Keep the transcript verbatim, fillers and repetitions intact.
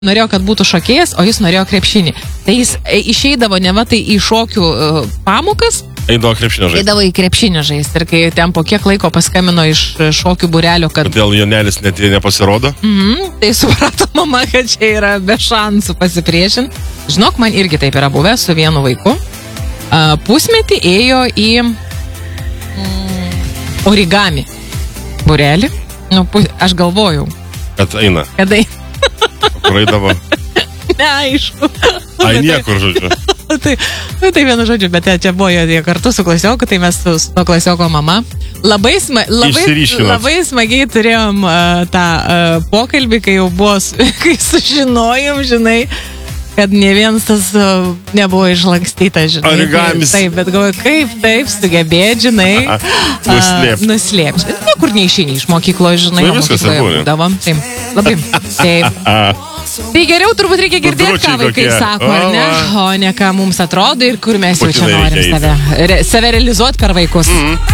norėjo, kad būtų šokėjas, o jis norėjo krepšinį. Tai jis išeidavo ne va tai į šokių uh, pamokas, eidavo krepšinio žaisti. Eidavo į krepšinio žaisti. Ir kai ten po kiek laiko paskambino iš šokių būrelio, kad... Kodėl Jonelis net nepasirodo? Mhm, tai suprato mama, kad čia yra be šansų pasipriešinti. Žinok, man irgi taip yra buvę su vienu vaiku. Uh, pusmetį ėjo į mm, origami būrelį. Nu, pu... aš galvojau. Kad eina. Kad eina. Kur eidavo? Neaišku. Ai, niekur, žodžiu. tai, tai vienu žodžiu, bet čia buvo jie kartu su klasioku, tai mes su, su to klasioko mama labai, sma, labai, labai smagiai turėjom uh, tą uh, pokalbį, kai jau buvo, kai sužinojom, žinai, kad ne vienas tas uh, nebuvo išlakstytas, žinai. Origamis. Taip, bet galvoju, kaip taip sugebėt, žinai, nuslėpti. Uh, nuslėpti. Niekur neišeini iš mokyklos, žinai, nu, viskas būdavom. Taip, labai. Taip. Tai geriau turbūt reikia girdėti, ką vaikai sako, ar ne? O ne ką mums atrodo ir kur mes jau čia norim save, save realizuoti per vaikus.